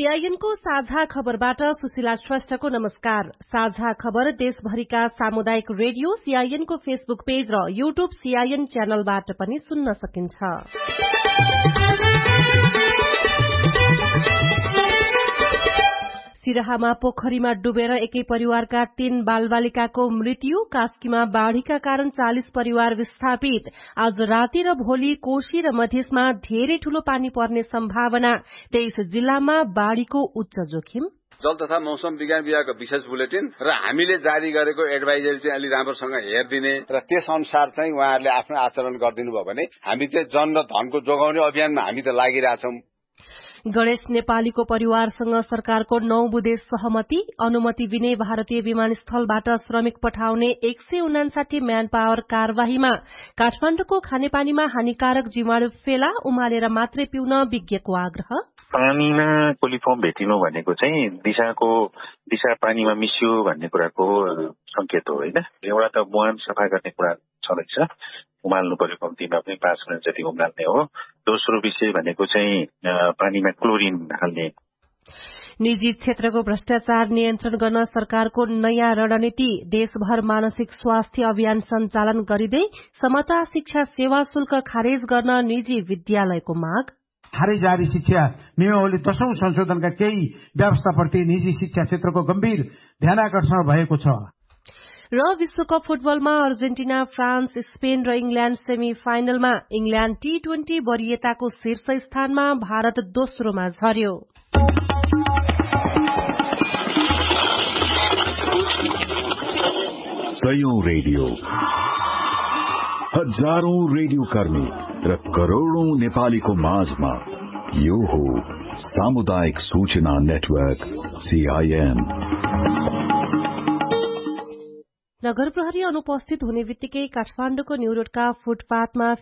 सीआईएनको साझा खबरबाट सुशीला श्रेष्ठको नमस्कार। साझा खबर देशभरिका सामुदायिक रेडियो सीआईएनको फेसबुक पेज र यूट्यूब सीआईएन च्यानलबाट पनि सुन्न सकिन्छ। सिराहामा पोखरीमा डुबेर एकै परिवारका 3 बालबालिकाको मृत्यु। कास्कीमा बाढ़ीका कारण 40 परिवार विस्थापित। आज राति र भोलि कोशी र मधेसमा धेरै ठूलो पानी पर्ने सम्भावना। 23 जिल्लामा बाढ़ीको उच्च जोखिम। जल तथा मौसम विज्ञान विभागको विशेष बुलेटिन र हामीले जारी गरेको एडभाइजरी चाहिँ अलि राम्रोसँग हेरिदिने र त्यस अनुसार चाहिँ उहाँहरूले आफ्नो आचरण गरिदिनु भयो भने हामी चाहिँ जन र धनको जोगाउने अभियानमा हामी त लागिरहेछौं। गणेश नेपालीको परिवारसँग सरकारको 9 बुँदे सहमति। अनुमति बिनै भारतीय विमानस्थलबाट श्रमिक पठाउने 159 म्यान पावर कार्यवाहीमा। काठमाडौँको खानेपानीमा हानिकारक जीवाणु फेला उमालेर मात्रै पिउन विज्ञको आग्रह। पानीमा कोलिफर्म भेटिनु भनेको चाहिँ दिशा पानीमा मिसियो भन्ने कुराको संकेत हो हैन। एउटा त मुहान सफा गर्ने कुरा छँदैछ, उमाल्नु पर्यो, कम्तीमा पनि 5 मिनट जति उमाल्ने हो। दोस्रो विषय भनेको चाहिँ पानीमा क्लोरिन हाल्ने। निजी क्षेत्रको भ्रष्टाचार नियन्त्रण गर्न सरकारको नयाँ रणनीति। देशभर मानसिक स्वास्थ्य अभियान सञ्चालन गरिँदै समता शिक्षा सेवा शुल्क खारेज गर्न निजी विद्यालयको माग। हारै जारी शिक्षा नियमावली 10औं संशोधनका केही व्यवस्थाप्रति निजी शिक्षा क्षेत्रको गम्भीर ध्यानाकर्षण भएको छ। र विश्वकप फुटबलमा अर्जेन्टिना, फ्रान्स, स्पेन र इंग्ल्याण्ड सेमी फाइनलमा। इंग्ल्याण्ड T20 वरियताको शीर्ष स्थानमा, भारत दोस्रोमा झर्यो। सयौं रेडियो, हजारौं रेडियो कर्मी र करोड़ौं नेपालीको माझमा यो हो सामुदायिक सूचना नेटवर्क सीआईएन। नगर प्रहरी अनुपस्थित हुने बित्तिकै काठमाडौँको न्यू रोडका फुटपाथमा